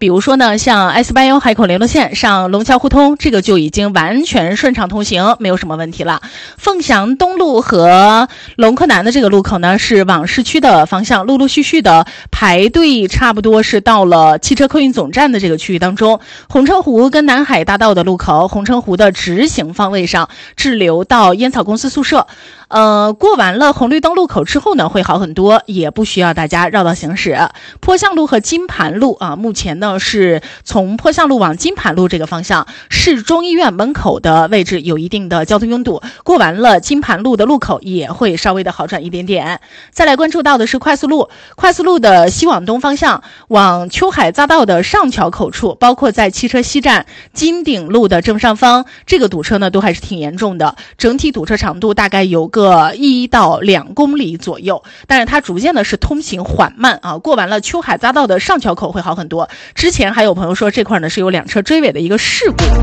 比如说呢，像 S81海口联络线上龙桥互通，这个就已经完全顺畅通行，没有什么问题了。凤翔东路和龙科南的这个路口呢，是往市区的方向，陆陆续续的排队，差不多是到了汽车客运总站的这个区域当中。红城湖跟南海大道的路口，红城湖的直行方位上滞留到烟草公司宿舍。过完了红绿灯路口之后呢，会好很多，也不需要大家绕道行驶。坡巷路和金盘路啊，目前呢是从坡巷路往金盘路这个方向，市中医院门口的位置有一定的交通拥堵。过完了金盘路的路口也会稍微的好转一点点。再来关注到的是快速路，快速路的西往东方向，往秋海匝道的上桥口处，包括在汽车西站金鼎路的正上方，这个堵车呢都还是挺严重的，整体堵车长度大概有个1到2公里左右，但是它逐渐的是通行缓慢啊。过完了秋海匝道的上桥口会好很多。之前还有朋友说这块呢是有2车追尾的一个事故。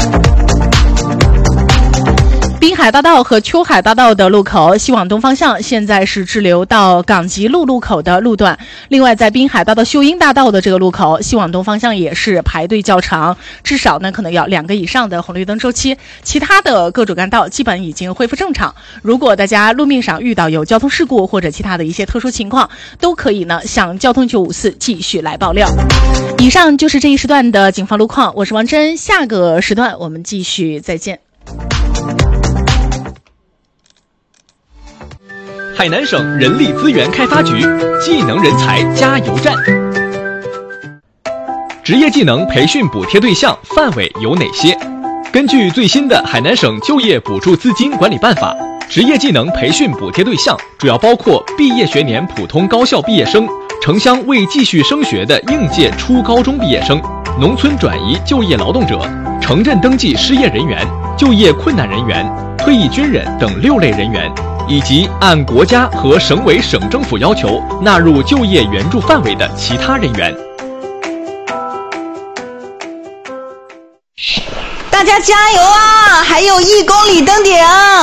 滨海大道和秋海大道的路口西往东方向现在是滞留到港吉路路口的路段，另外在滨海大道秀英大道的这个路口西往东方向也是排队较长，至少呢可能要2个以上的红绿灯周期。其他的各主干道基本已经恢复正常，如果大家路面上遇到有交通事故或者其他的一些特殊情况，都可以呢向交通954继续来爆料。以上就是这一时段的警方路况，我是王真，下个时段我们继续再见。 海南省人力资源开发局技能人才加油站。职业技能培训补贴对象范围有哪些？根据最新的海南省就业补助资金管理办法，职业技能培训补贴对象主要包括毕业学年普通高校毕业生、城乡未继续升学的应届初高中毕业生、农村转移就业劳动者、城镇登记失业人员、就业困难人员、退役军人等6类人员，以及按国家和省委省政府要求纳入就业援助范围的其他人员。 大家加油啊！还有1公里登顶。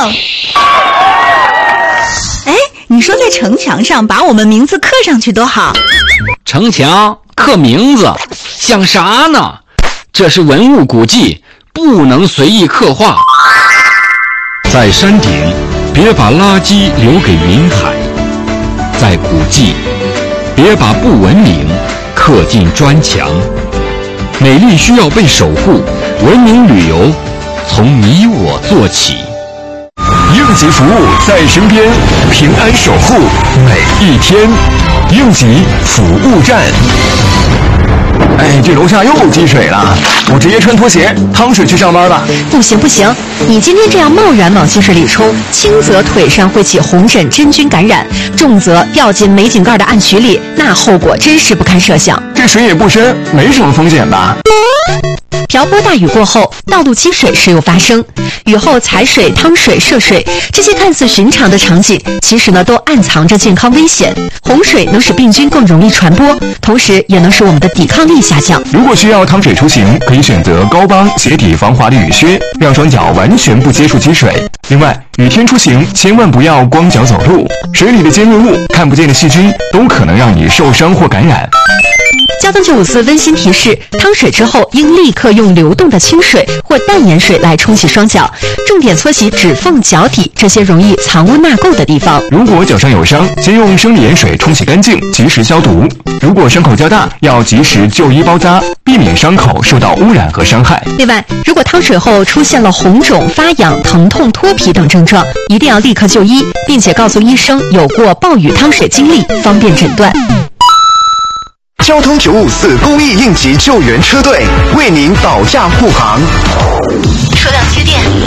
哎，你说在城墙上把我们名字刻上去多好。 城墙刻名字像啥呢？这是文物古迹，不能随意刻画。 在山顶别把垃圾留给云海，在古迹别把不文明刻进砖墙。美丽需要被守护，文明旅游从你我做起。应急服务在身边，平安守护每一天。应急服务站。哎，这楼下又积水了，我直接穿拖鞋趟水去上班吧。 不行不行，你今天这样贸然往积水里冲，轻则腿上会起红疹真菌感染，重则掉进煤井盖的暗渠里，那后果真是不堪设想。 这水也不深，没什么风险吧？ 瓢泼大雨过后，道路积水时有发生，雨后踩水、趟水、涉水，这些看似寻常的场景，其实呢都暗藏着健康危险。洪水能使病菌更容易传播，同时也能使我们的抵抗力下降。 如果需要趟水出行，可以选择高帮鞋底防滑的雨靴，让双脚完全不接触积水。另外，雨天出行千万不要光脚走路，水里的尖锐物、看不见的细菌都可能让你受伤或感染。 交通954温馨提示：趟水之后应立刻用流动的清水或淡盐水来冲洗双脚，重点搓洗指缝、脚底这些容易藏污纳垢的地方。 如果脚上有伤，先用生理盐水冲洗干净，及时消毒。如果伤口较大，要及时就医包扎，避免伤口受到污染和伤害。 另外，如果趟水后出现了红肿、发痒、疼痛、脱皮等症状，一定要立刻就医，并且告诉医生有过暴雨趟水经历，方便诊断。 交通954公益应急救援车队为您保驾护航。 车辆接电。